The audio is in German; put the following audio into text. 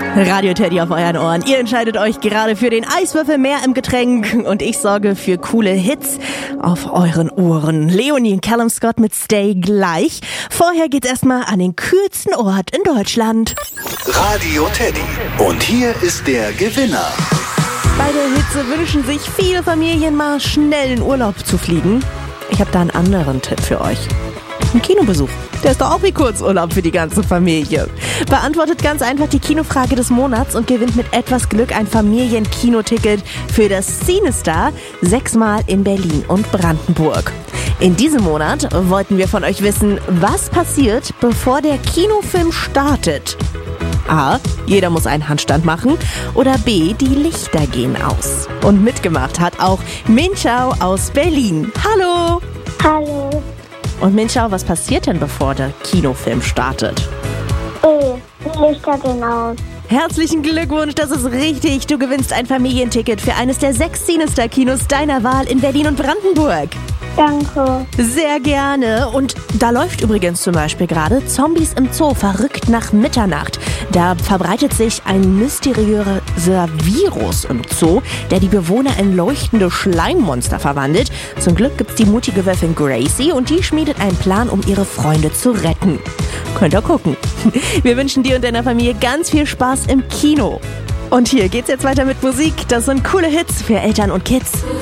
Radio Teddy auf euren Ohren. Ihr entscheidet euch gerade für den Eiswürfel mehr im Getränk und ich sorge für coole Hits auf euren Ohren. Leonie und Callum Scott mit Stay gleich. Vorher geht's erstmal an den kühlsten Ort in Deutschland. Radio Teddy. Und hier ist der Gewinner. Bei der Hitze wünschen sich viele Familien mal schnell in Urlaub zu fliegen. Ich habe da einen anderen Tipp für euch. Ein Kinobesuch. Der ist doch auch wie Kurzurlaub für die ganze Familie. Beantwortet ganz einfach die Kinofrage des Monats und gewinnt mit etwas Glück ein Familienkinoticket für das CineStar 6-mal in Berlin und Brandenburg. In diesem Monat wollten wir von euch wissen, was passiert, bevor der Kinofilm startet. A. Jeder muss einen Handstand machen. Oder B. Die Lichter gehen aus. Und mitgemacht hat auch Minchao aus Berlin. Hallo! Hallo. Und Minchao, was passiert denn, bevor der Kinofilm startet? Die Lichter gehen aus. Herzlichen Glückwunsch, das ist richtig. Du gewinnst ein Familienticket für eines der 6 CineStar-Kinos deiner Wahl in Berlin und Brandenburg. Danke. Sehr gerne. Und da läuft übrigens zum Beispiel gerade Zombies im Zoo, verrückt nach Mitternacht. Da verbreitet sich ein mysteriöser Virus im Zoo, der die Bewohner in leuchtende Schleimmonster verwandelt. Zum Glück gibt's die mutige Wölfin Gracie und die schmiedet einen Plan, um ihre Freunde zu retten. Könnt ihr gucken. Wir wünschen dir und deiner Familie ganz viel Spaß im Kino. Und hier geht's jetzt weiter mit Musik. Das sind coole Hits für Eltern und Kids.